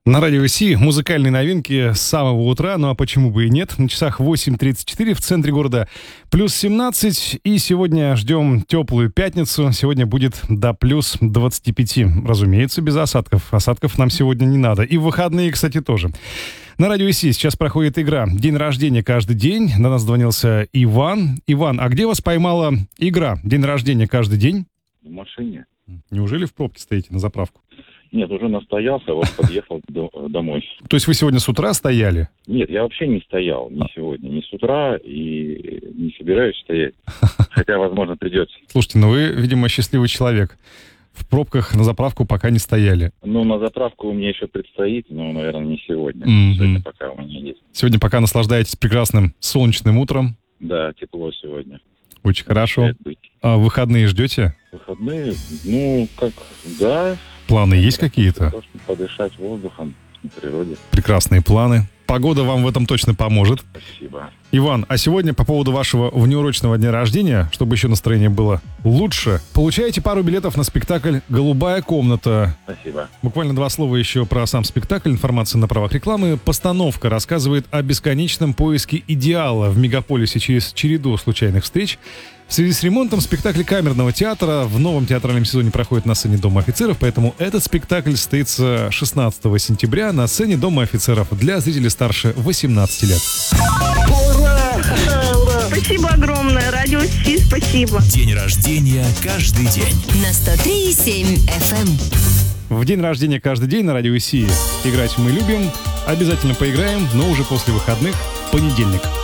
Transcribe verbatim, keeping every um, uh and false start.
На радио Си музыкальные новинки с самого утра, ну а почему бы и нет. На часах восемь тридцать четыре, в центре города плюс семнадцать, и сегодня ждем теплую пятницу. Сегодня будет до плюс двадцать пять, разумеется, без осадков. Осадков нам сегодня не надо. И в выходные, кстати, тоже. На радио Си сейчас проходит игра «День рождения каждый день». До нас звонился Иван. Иван, а где вас поймала игра «День рождения каждый день»? В машине. Неужели в пробке стоите на заправку? Нет, уже настоялся, вот подъехал до- домой. То есть вы сегодня с утра стояли? Нет, я вообще не стоял ни сегодня, ни с утра, и не собираюсь стоять. Хотя, возможно, придется. Слушайте, ну вы, видимо, счастливый человек. В пробках на заправку пока не стояли. Ну, на заправку у меня еще предстоит, но, наверное, не сегодня. Мгм. Сегодня пока у меня есть. Сегодня пока наслаждаетесь прекрасным солнечным утром. Да, тепло сегодня. Очень хорошо. Может быть. А выходные ждете? Выходные, ну, как, да. Планы есть какие-то? Просто подышать воздухом на природе. Прекрасные планы. Погода вам в этом точно поможет. Спасибо. Иван, а сегодня по поводу вашего внеурочного дня рождения, чтобы еще настроение было лучше, получаете пару билетов на спектакль «Голубая комната». Спасибо. Буквально два слова еще про сам спектакль. Информация на правах рекламы. Постановка рассказывает о бесконечном поиске идеала в мегаполисе через череду случайных встреч. В связи с ремонтом спектакль камерного театра в новом театральном сезоне проходит на сцене Дома офицеров, поэтому этот спектакль состоится шестнадцатого сентября на сцене Дома офицеров для зрителей старше восемнадцати лет. Спасибо огромное. Радио Си, спасибо. День рождения каждый день. На сто три и семь эф эм. В день рождения каждый день на радио Си играть мы любим. Обязательно поиграем, но уже после выходных, понедельник.